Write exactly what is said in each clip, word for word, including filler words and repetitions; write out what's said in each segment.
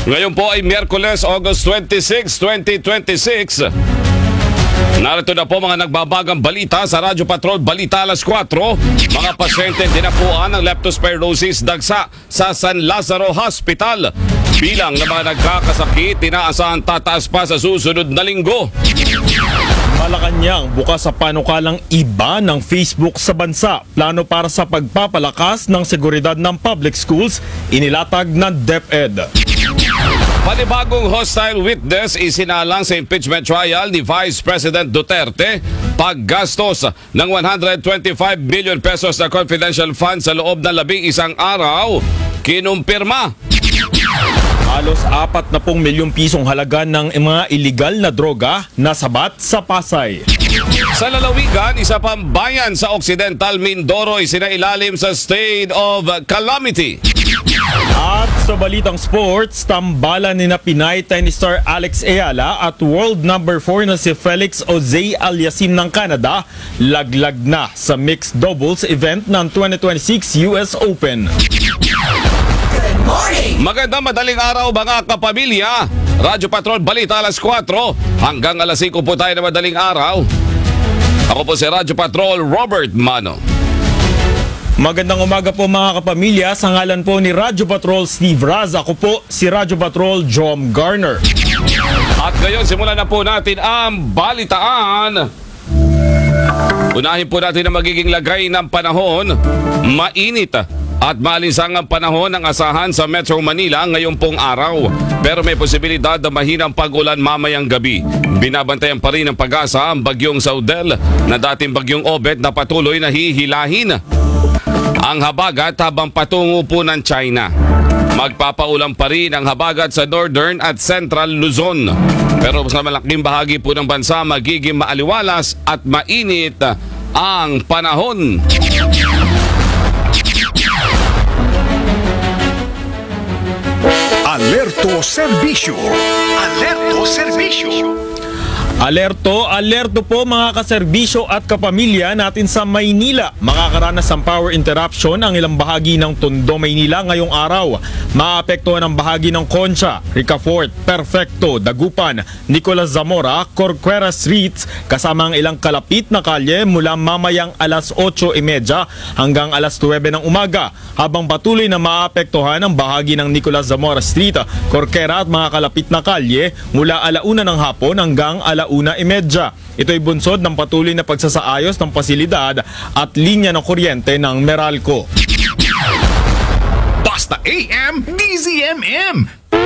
Ngayon po ay Miyerkules, August twenty-six, twenty twenty-six. Narito na po mga nagbabagang balita sa Radyo Patrol Balita alas kwatro. Mga pasyente dinapuan ng leptospirosis dagsa sa San Lazaro Hospital. Bilang ng mga nagkakasakit, tinaasahan tataas pa sa susunod na linggo. Malacanang bukas sa panukalang iba ng Facebook sa bansa. Plano para sa pagpapalakas ng seguridad ng public schools, inilatag ng DepEd. Panibagong hostile witness isinalang sa impeachment trial ni Vice President Duterte. Paggastos ng one hundred twenty-five billion pesos na confidential fund sa loob ng labing isang araw, kinumpirma. Halos apat na pong milyong pisong halaga ng mga iligal na droga na sabat sa Pasay. Sa lalawigan, isa pang bayan sa Occidental Mindoro isinailalim sa state of calamity. At sa balitang sports, tambalan ni na Pinay tennis star Alex Ayala at world number four na si Felix Auger-Aliassime ng Canada laglag na sa mixed doubles event ng twenty twenty-six U S Open. Magandang madaling araw mga kapamilya. Radyo Patrol Balita alas kwatro hanggang alas singko po tayo na madaling araw. Ako po si Radyo Patrol Robert Mano. Magandang umaga po mga kapamilya. Sa ngalan po ni Radyo Patrol Steve Raz, ako po si Radyo Patrol Jom Garner. At ngayon simulan na po natin ang balitaan. Unahin po natin ang magiging lagay ng panahon. Mainit at maalisangang panahon ang asahan sa Metro Manila ngayong pong araw. Pero may posibilidad na mahinang pag-ulan mamayang gabi. Binabantayan pa rin ng pag-asa ang bagyong Saudel na dating bagyong Obet na patuloy na hihilahin ang habagat habang patungo po ng China. Magpapaulan pa rin ang habagat sa Northern at Central Luzon. Pero sa malaking bahagi po ng bansa magiging maaliwalas at mainit ang panahon. Alerto Serbisyo. Alerto Serbisyo. Alerto, alerto po mga kaserbisyo at kapamilya natin sa Maynila. Makakaranas ng power interruption ang ilang bahagi ng Tondo, Maynila ngayong araw. Maapektuhan ang bahagi ng Concha, Ricafort, Perfecto, Dagupan, Nicolas Zamora, Corcuera Streets kasama ang ilang kalapit na kalye mula mamayang alas otso trenta hanggang alas nuwebe ng umaga. Habang patuloy na maapektuhan ang bahagi ng Nicolas Zamora Street, Corcuera at mga kalapit na kalye mula alauna ng hapon hanggang alauna imedya. Ito ay bunsod ng patuloy na pagsasaayos ng pasilidad at linya ng kuryente ng Meralco. Basta A M D Z M M.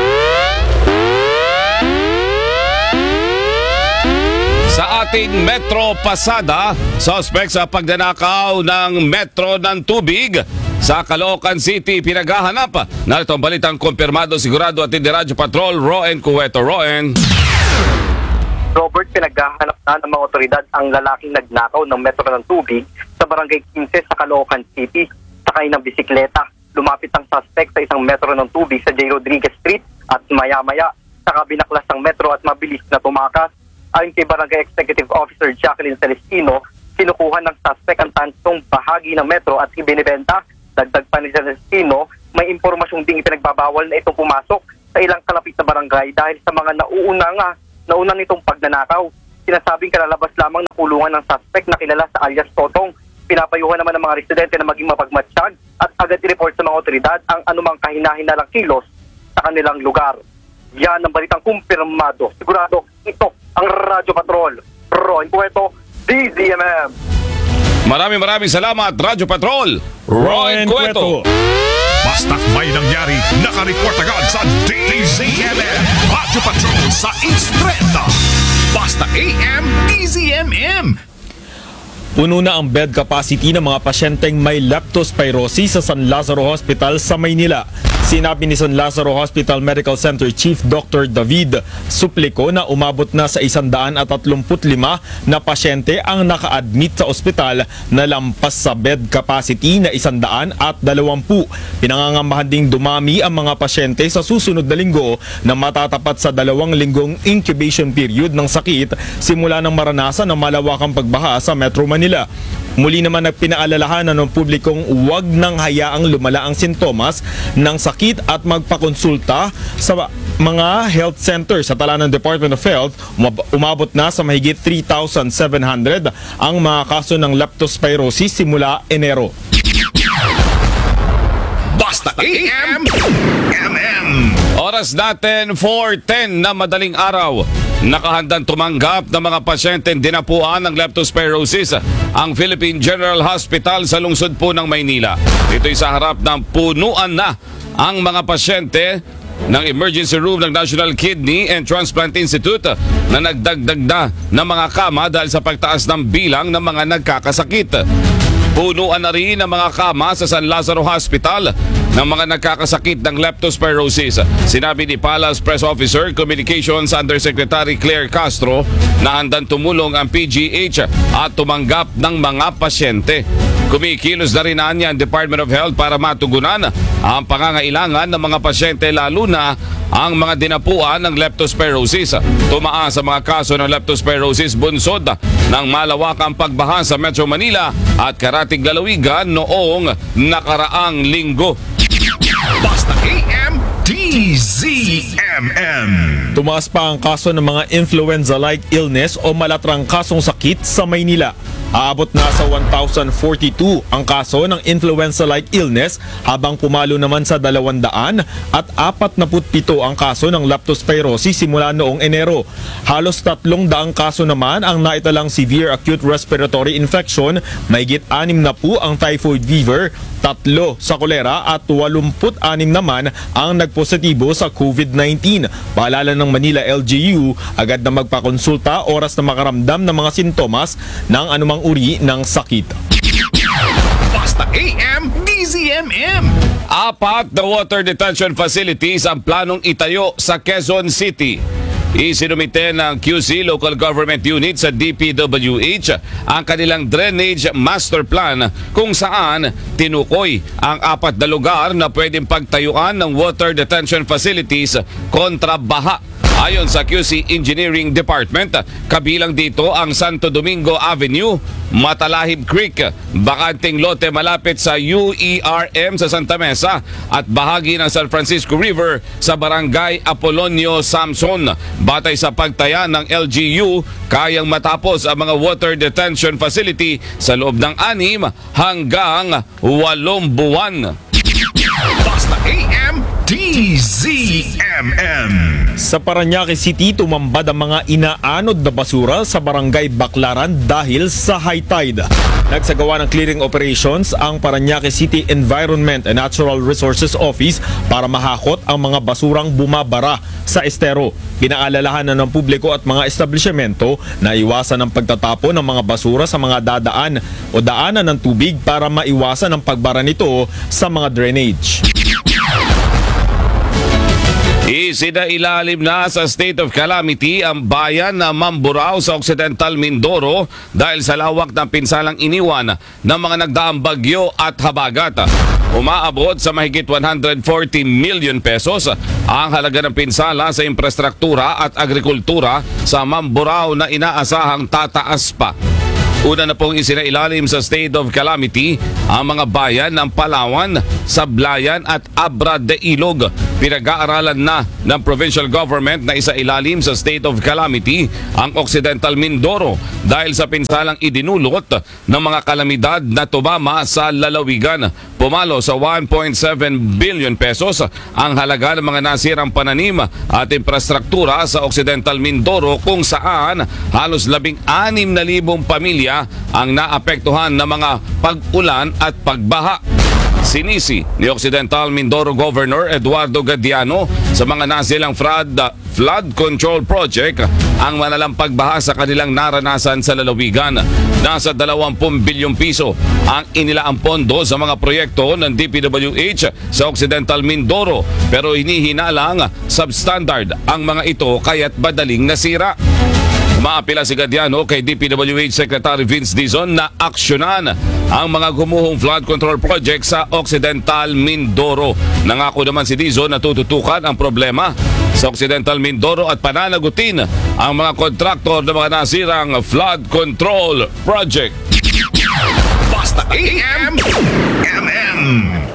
Sa ating Metro Pasada, suspect sa pagnanakaw ng metro ng tubig sa Caloocan City pinaghahanap. Narito ang balitang kumpirmado sigurado at hindi Radyo Patrol Roen Cueto. Roen. Robert, pinaghahanap na ng mga otoridad ang lalaking nagnakaw ng metro ng tubig sa Barangay fifteen sa Caloocan City. Sakay ng bisikleta, lumapit ang suspect sa isang metro ng tubig sa J. Rodriguez Street at maya-maya saka binaklas ng metro at mabilis na tumakas. Ayon kay Barangay Executive Officer Jacqueline Celestino, kinukuha ng suspect ang tansong bahagi ng metro at ibinibenta. Dagdag pa ni Celestino, may impormasyong ding ipinagbabawal na itong pumasok sa ilang kalapit na barangay dahil sa mga nauuna nga nauna nitong pagnanakaw. Sinasabing kalalabas lamang na kulungan ng suspect na kilala sa alias Totong. Pinapayuhan naman ng mga residente na maging mapagmatsyag at agad i-report sa mga otoridad ang anumang kahina-hinalang kilos sa kanilang lugar. Yan ang balitang kumpirmado. Sigurado, ito ang Radyo Patrol. Roen Cueto, D Z M M. Maraming maraming salamat, Radyo Patrol Roen Cueto. Basta't may nangyari, nakareport agad sa D Z M M. Radyo Patrol sa Instreta. Basta A M D Z M M. Puno na ang bed capacity ng mga pasyenteng may leptospirosis sa San Lazaro Hospital sa Maynila. Sinabi ni San Lazaro Hospital Medical Center Chief Doctor David Suplico na umabot na sa one hundred thirty-five na pasyente ang naka-admit sa ospital na lampas sa bed capacity na one hundred twenty. Pinangangambahan ding dumami ang mga pasyente sa susunod na linggo na matatapat sa dalawang linggong incubation period ng sakit simula ng maranasan ng malawakang pagbaha sa Metro Manila. Muli naman nagpinaalalahanan ng publikong huwag nang hayaang lumala ang sintomas ng sakit at magpakonsulta sa mga health center sa tala ng Department of Health, umab- umabot na sa mahigit three thousand seven hundred ang mga kaso ng leptospirosis simula Enero. Basta A M, M M. Oras natin four ten na madaling araw. Nakahandang tumanggap ng mga pasyenteng dinapuan ng leptospirosis ang Philippine General Hospital sa lungsod po ng Maynila. Ito'y sa harap ng punuan na ang mga pasyente ng emergency room ng National Kidney and Transplant Institute na nagdagdag na ng mga kama dahil sa pagtaas ng bilang ng mga nagkakasakit. Punuan na rin ang mga kama sa San Lazaro Hospital ng mga nagkakasakit ng leptospirosis. Sinabi ni Palace Press Officer Communications Undersecretary Claire Castro na handang tumulong ang P G H at tumanggap ng mga pasyente. Kumikilos na rin niya ang Department of Health para matugunan ang pangangailangan ng mga pasyente lalo na ang mga dinapuan ng leptospirosis. Tumaas sa mga kaso ng leptospirosis bunsod ng malawakang pagbaha sa Metro Manila at Karatig Lalawigan noong nakaraang linggo. Basta A M, D Z M M. Tumaas pa ang kaso ng mga influenza-like illness o malatrang kasong sakit sa Maynila. Aabot na sa one thousand forty-two ang kaso ng influenza-like illness habang pumalo naman sa dalawang daan at apat na putpito ang kaso ng leptospirosis simula noong Enero. Halos tatlong daang kaso naman ang naitalang severe acute respiratory infection, mahigit anim na po ang typhoid fever, tatlo sa kolera at walumput anim naman ang nagpositibo sa COVID nineteen. Paalala ng Manila L G U, agad na magpakonsulta oras na makaramdam ng mga sintomas ng anumang uri ng sakit. Basta A M, D Z M M. Apat na water detention facilities ang planong itayo sa Quezon City. Isinumite ng Q C Local Government Unit sa D P W H ang kanilang drainage master plan kung saan tinukoy ang apat na lugar na pwedeng pagtayuan ng water detention facilities kontra baha. Ayon sa Q C Engineering Department, kabilang dito ang Santo Domingo Avenue, Matalahib Creek, bakanting lote malapit sa U E R M sa Santa Mesa at bahagi ng San Francisco River sa Barangay Apolonio Samson. Batay sa pagtaya ng L G U, kayang matapos ang mga water detention facility sa loob ng anim hanggang walong buwan. Basta A M, D Z M M. Sa Parañaque City, tumambad ang mga inaanod na basura sa barangay Baclaran dahil sa high tide. Nagsagawa ng clearing operations ang Parañaque City Environment and Natural Resources Office para mahakot ang mga basurang bumabara sa estero. Pinaalalahanan ng publiko at mga establishmento na iwasan ang pagtatapon ng mga basura sa mga dadaan o daanan ng tubig para maiwasan ang pagbara nito sa mga drainage. Isinailalim na sa state of calamity ang bayan na Mamburao sa Occidental Mindoro dahil sa lawak ng pinsalang iniwan ng mga nagdaang bagyo at habagat. Umaabot sa mahigit one hundred forty million pesos ang halaga ng pinsala sa infrastruktura at agrikultura sa Mamburao na inaasahang tataas pa. Una na pong isinailalim sa state of calamity ang mga bayan ng Palawan, Sablayan at Abra de Ilog. Pinag-aaralan na ng provincial government na isailalim sa state of calamity ang Occidental Mindoro dahil sa pinsalang idinulot ng mga kalamidad na tumama sa lalawigan. Pumalo sa one point seven billion pesos ang halaga ng mga nasirang pananim at infrastruktura sa Occidental Mindoro kung saan halos labing anim na libong pamilya ang naapektuhan ng mga pag-ulan at pagbaha. Sinisi ni Occidental Mindoro Governor Eduardo Gadiano sa mga nasilang flood, flood control project ang manalang pagbaha sa kanilang naranasan sa lalawigan. Nasa dalawampu bilyong piso ang inilaang pondo sa mga proyekto ng D P W H sa Occidental Mindoro pero hinihinalang substandard ang mga ito kaya't madaling nasira. Umaapila si Gadiano kay D P W H Secretary Vince Dizon na aksyonan ang mga gumuhong flood control project sa Occidental Mindoro. Nangako naman si Dizon na tututukan ang problema sa Occidental Mindoro at pananagutin ang mga kontraktor ng mga nasirang flood control project. Basta A M, M M.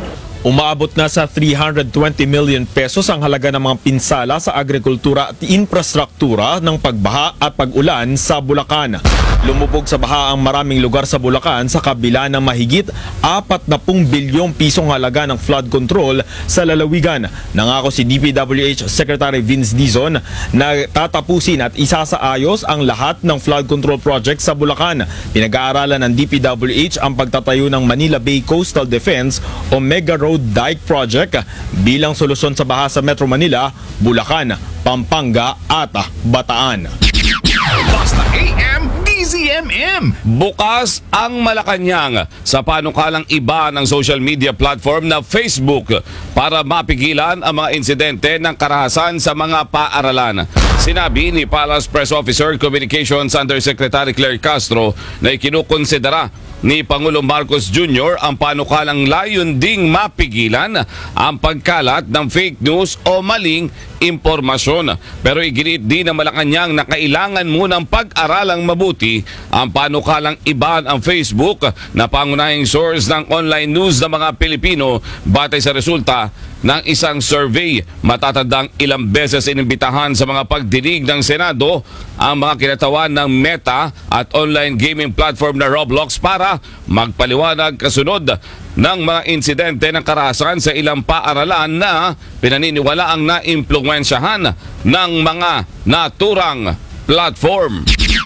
Umaabot na sa three hundred twenty million pesos ang halaga ng mga pinsala sa agrikultura at infrastruktura ng pagbaha at pag-ulan sa Bulacan. Lumubog sa baha ang maraming lugar sa Bulacan sa kabila ng mahigit forty bilyong pisong halaga ng flood control sa lalawigan. Nangako si D P W H Secretary Vince Dizon na tatapusin at isasaayos ang lahat ng flood control project sa Bulacan. Pinag-aaralan ng D P W H ang pagtatayo ng Manila Bay Coastal Defense o Mega Road Dike Project bilang solusyon sa baha sa Metro Manila, Bulacan, Pampanga at Bataan. Basta A M D Z M M. Bukas ang Malacanang sa panukalang iba ng social media platform na Facebook para mapigilan ang mga insidente ng karahasan sa mga paaralan. Sinabi ni Palace Press Officer Communications Undersecretary Claire Castro na ikinukonsidera ni Pangulong Marcos Junior ang panukalang layon ding mapigilan ang pagkalat ng fake news o maling impormasyon. Pero iginiit din ng Malacanang na kailangan munang pag-aralang mabuti ang panukalang iban ang Facebook na pangunahing source ng online news ng mga Pilipino batay sa resulta ng isang survey. Matatandang ilang beses inimbitahan sa mga pagdinig ng Senado ang mga kinatawan ng Meta at online gaming platform na Roblox para magpaliwanag kasunod ng mga insidente ng karahasan sa ilang paaralan na pinaniniwala ang naimpluwensyahan ng mga naturang platform.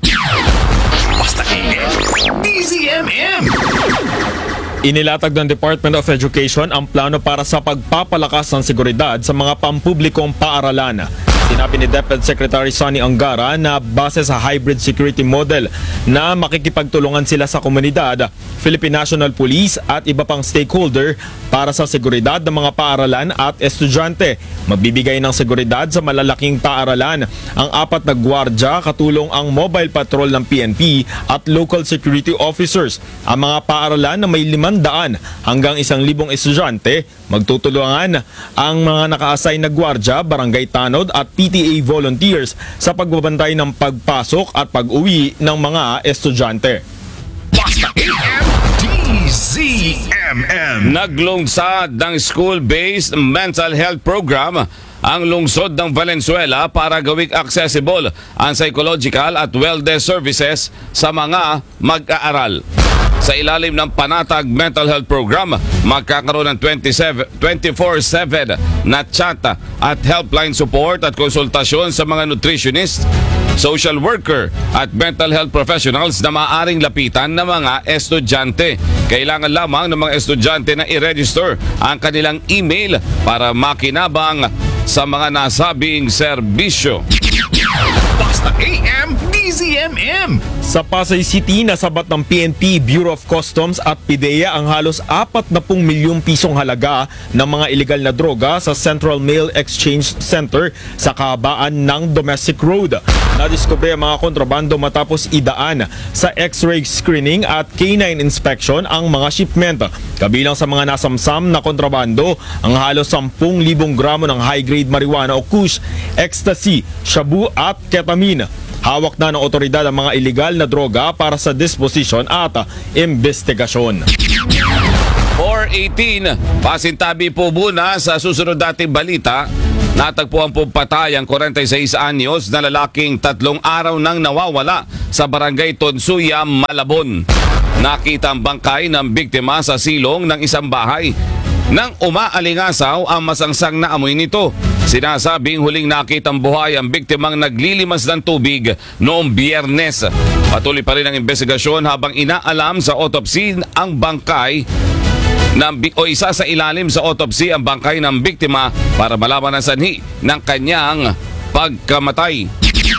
Basta A M D Z M M. Inilatag ng Department of Education ang plano para sa pagpapalakas ng seguridad sa mga pampublikong paaralan. Sinabi ni Deputy Secretary Sonny Angara na base sa hybrid security model na makikipagtulungan sila sa komunidad, Philippine National Police at iba pang stakeholder para sa seguridad ng mga paaralan at estudyante. Magbibigay ng seguridad sa malalaking paaralan ang apat na gwardya katulong ang mobile patrol ng P N P at local security officers. Ang mga paaralan na may limandaan hanggang isang libong estudyante, magtutulungan ang mga naka-assign na gwardya, barangay tanod at P T A volunteers sa pagbabantay ng pagpasok at pag-uwi ng mga estudyante. Basta A M D Z M M. Naglungsad ng school-based mental health program ang lungsod ng Valenzuela para gawing accessible ang psychological at wellness services sa mga mag-aaral. Sa ilalim ng Panatag Mental Health Program, magkakaroon ng twenty-four seven na chat at helpline support at konsultasyon sa mga nutritionist, social worker at mental health professionals na maaaring lapitan ng mga estudyante. Kailangan lamang ng mga estudyante na i-register ang kanilang email para makinabang sa mga nasabing serbisyo. Basta A M D Z M M. Sa Pasay City, nasabat ng P N P, Bureau of Customs at PIDEA ang halos forty milyong pisong halaga ng mga ilegal na droga sa Central Mail Exchange Center sa kahabaan ng Domestic Road. Nadiskubre ang mga kontrabando matapos idaan sa X-ray screening at K nine inspection ang mga shipment. Kabilang sa mga nasamsam na kontrabando ang halos ten thousand gramo ng high-grade marijuana o kush, ecstasy, shabu at ketamine. Hawak na ng otoridad ang mga ilegal na droga para sa disposition at investigasyon. four eighteen, pasintabi po muna sa susunod nating balita. Natagpuan po patay ang forty-six anyos na lalaking tatlong araw nang nawawala sa barangay Tonsuya, Malabon. Nakita ang bangkay ng biktima sa silong ng isang bahay. Nang umaalingasaw ang masangsang na amoy nito, sinasabing huling nakitang buhay ang biktimang naglilimas ng tubig noong Biyernes. Patuloy pa rin ang investigasyon habang inaalam sa autopsy ang bangkay ng, o isa sa ilalim sa autopsy ang bangkay ng biktima para malaman ang sanhi ng kanyang pagkamatay.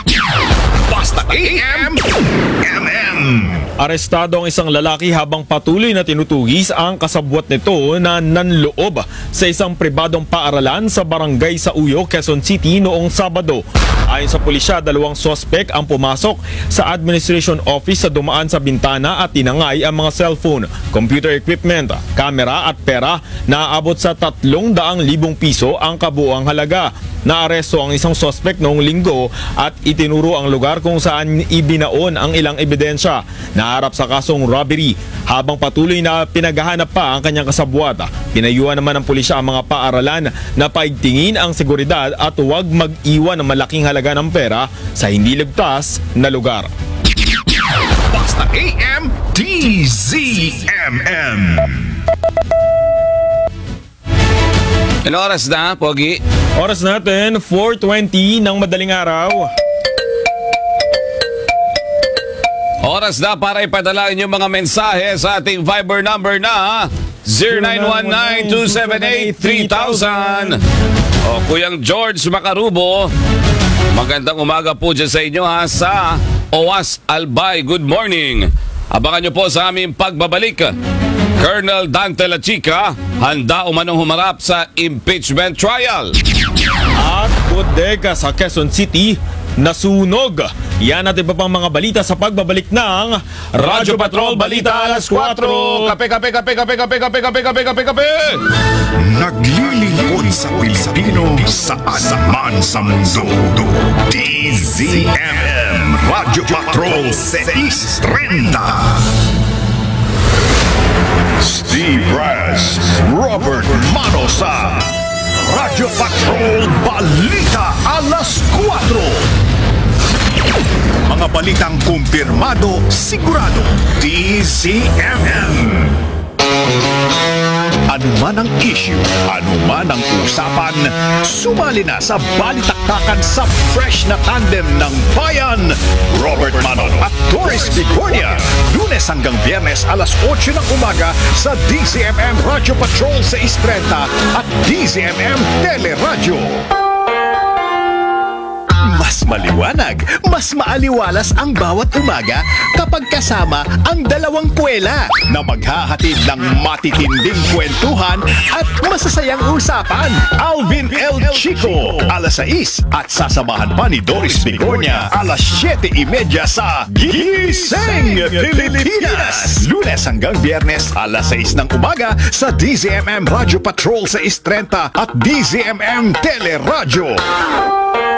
Basta A M M M. Arestado ang isang lalaki habang patuloy na tinutugis ang kasabwat nito na nanloob sa isang pribadong paaralan sa barangay sa Uyo, Quezon City noong Sabado. Ayon sa pulisya, dalawang sospek ang pumasok sa administration office sa dumaan sa bintana at tinangay ang mga cellphone, computer equipment, camera at pera na aabot sa tatlong daang libong piso ang kabuuang halaga. Naaresto ang isang suspect noong linggo at itinuro ang lugar kung saan ibinaon ang ilang ebidensya. Naharap sa kasong robbery. Habang patuloy na pinaghahanap pa ang kanyang kasabwat, pinayuhan naman ng pulisya ang mga paaralan na paigtingin ang seguridad at huwag mag-iwan ng malaking halaga ng pera sa hindi ligtas na lugar. Basta A M D Z M M. Ano oras na, Pogi? Oras natin, four twenty ng madaling araw. Oras na para ipadala inyong mga mensahe sa ating Viber number na zero nine one nine two seven eight three thousand. O Kuyang George Macarubo, magandang umaga po dyan sa inyo ha sa O W A S Albay. Good morning. Abangan nyo po sa aming pagbabalik. Colonel Dante La Chica, handa umanong humarap sa impeachment trial. At bodega sa Quezon City, nasunog. Yan at iba pang mga balita sa pagbabalik ng Radyo Patrol Balita alas kwatro. Kape, kape, kape, kape, kape, kape, kape, kape, kape, kape. Naglilingkod sa Pilipino saan man sa mundo. D Z M M Radyo Patrol six thirty. Steve Raz, Robert Manosa. Radyo Patrol Balita alas kwatro. Mga balitang kumpirmado, sigurado. D Z M M. Ano man ang issue, ano man ang usapan, sumali na sa balitaktakan sa fresh na tandem ng bayan. Robert Manon at Doris Bigornia. Lunes hanggang Biyernes alas otso ng umaga sa D Z M M Radio Patrol six thirty at D Z M M Teleradio. Mas maliwanag, mas maaliwalas ang bawat umaga kapag kasama ang dalawang kwela na maghahatid ng matitinding kwentuhan at masasayang usapan. Alvin L. Chico, alas sais at sasamahan pa ni Doris Bigornia, alas siyete trenta sa Gising Pilipinas. Lunes hanggang Biyernes, alas sais ng umaga sa D Z M M Radio Patrol six thirty at D Z M M Teleradio.